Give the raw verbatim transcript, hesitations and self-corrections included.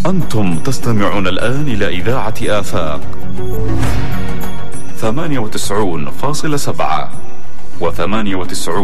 أنتم تستمعون الآن إلى إذاعة آفاق ثمانية وتسعون فاصلة سبعة وثمانية وتسعون